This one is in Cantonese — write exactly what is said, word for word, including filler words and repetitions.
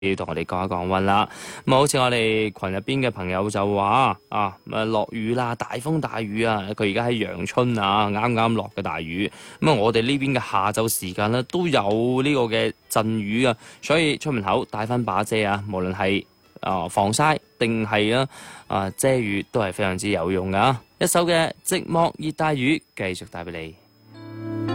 要同我哋講一講溫啦。咁啊，好似我哋群入邊嘅朋友就話啊，咁落雨啦，大風大雨啊，佢而家喺陽春啊，啱啱落嘅大雨。咁啊，我哋呢邊嘅下晝時間呢，都有呢個嘅陣雨啊，所以出門口帶翻把遮啊，無論係啊防曬定係啊啊遮雨都係非常之有用噶。一首嘅寂寞熱帶雨繼續帶俾你。